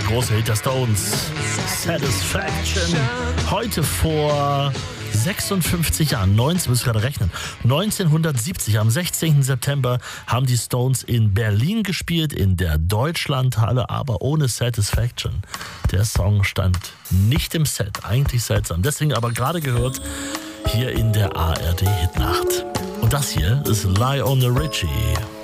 große Hit der Stones. Satisfaction. Heute vor 56 Jahren, müssen wir gerade rechnen, 1970, am 16. September haben die Stones in Berlin gespielt, in der Deutschlandhalle, aber ohne Satisfaction. Der Song stand nicht im Set, eigentlich seltsam. Deswegen aber gerade gehört, hier in der ARD Hitnacht. Und das hier ist Lionel Richie.